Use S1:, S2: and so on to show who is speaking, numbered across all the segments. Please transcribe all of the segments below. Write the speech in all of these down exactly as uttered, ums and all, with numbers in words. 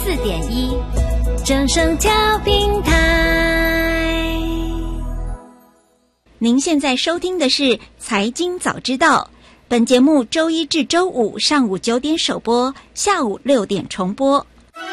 S1: 四点一，正声调频台。
S2: 您现在收听的是《财经早知道》，本节目周一至周五上午九点首播，下午六点重播。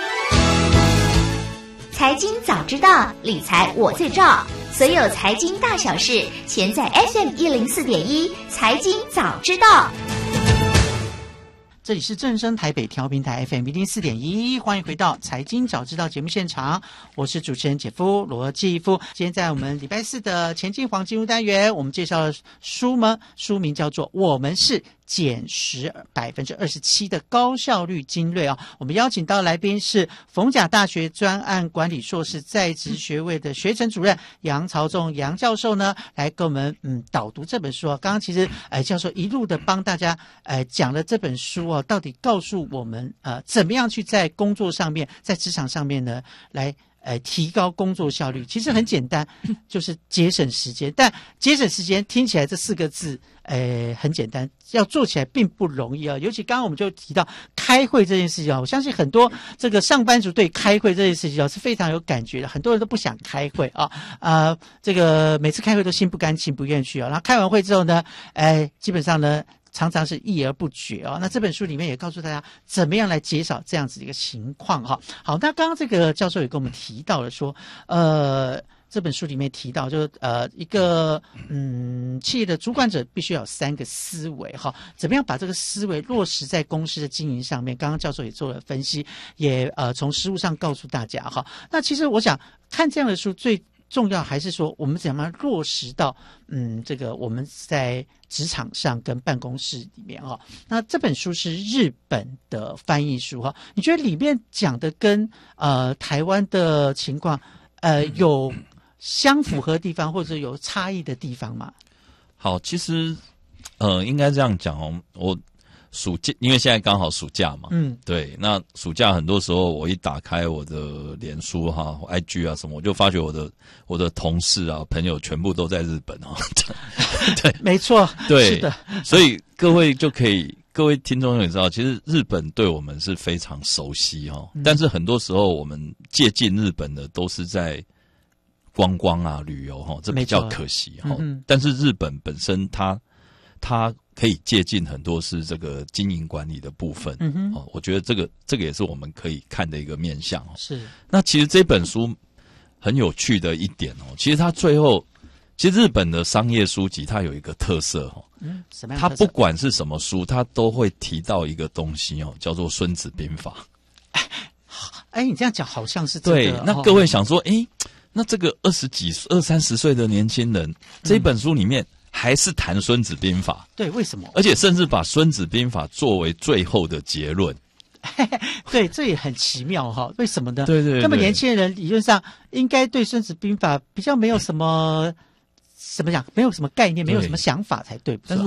S3: 财经早知道，理财我最照。所有财经大小事，全在 F M 一零四点一财经早知道。
S4: 这里是正声台北调频台 F M 一零四点一，欢迎回到财经早知道节目现场，我是主持人姐夫罗继夫。今天在我们礼拜四的前进黄金入单元，我们介绍的书呢，书名叫做《我们是减十百分之二十七的高效率精锐》啊。我们邀请到来宾是逢甲大学专案管理硕士在职学位的学程主任杨朝仲杨教授呢，来跟我们嗯导读这本书啊。刚刚其实呃教授一路的帮大家呃讲了这本书啊，到底告诉我们呃怎么样去在工作上面，在职场上面呢来。呃，提高工作效率其实很简单，就是节省时间。但节省时间听起来这四个字，呃，很简单，要做起来并不容易啊。尤其刚刚我们就提到开会这件事情啊，我相信很多这个上班族对开会这件事情啊是非常有感觉的。很多人都不想开会啊，呃，这个每次开会都心不甘情不愿去啊。然后开完会之后呢，呃，基本上呢。常常是议而不决哦。那这本书里面也告诉大家怎么样来减少这样子的一个情况哈。好，那刚刚这个教授也跟我们提到了说，呃，这本书里面提到就是呃一个嗯企业的主管者必须要有三个思维哈，怎么样把这个思维落实在公司的经营上面？刚刚教授也做了分析，也呃从实务上告诉大家哈。那其实我想看这样的书最。重要还是说我们怎么样落实到嗯这个我们在职场上跟办公室里面哈、哦。那这本书是日本的翻译书哈，你觉得里面讲的跟呃台湾的情况呃有相符合的地方或者有差异的地方吗？
S5: 好，其实呃应该这样讲哦，我。暑假，因为现在刚好暑假嘛，嗯，对，那暑假很多时候我一打开我的脸书哈、I G 啊什么，我就发觉我的我的同事啊朋友全部都在日本啊，对，
S4: 没错，
S5: 对，
S4: 是的，
S5: 所以各位就可以，各位听众也知道，其实日本对我们是非常熟悉哈、嗯，但是很多时候我们接近日本的都是在观光啊旅游哈，这比较可惜哈、嗯，但是日本本身它它。可以借鉴很多是这个经营管理的部分，嗯哼，哦，我觉得这个这个也是我们可以看的一个面向哦。
S4: 是，
S5: 那其实这本书很有趣的一点哦，其实它最后，其实日本的商业书籍它有一个特色哦，
S4: 嗯，什么样的特色？
S5: 它不管是什么书，它都会提到一个东西哦，叫做《孙子兵法》。
S4: 哎，你这样讲好像是这个、
S5: 对。那各位想说，哎，那这个二十几、二三十岁的年轻人，这本书里面。还是谈《孙子兵法》，
S4: 对，为什么？
S5: 而且甚至把《孙子兵法》作为最后的结论。
S4: 对，这也很奇妙哈。为什么呢？
S5: 对 对, 对。
S4: 那么年轻人理论上应该对《孙子兵法》比较没有什么，怎么讲，没有什么概念，没有什么想法才对。但是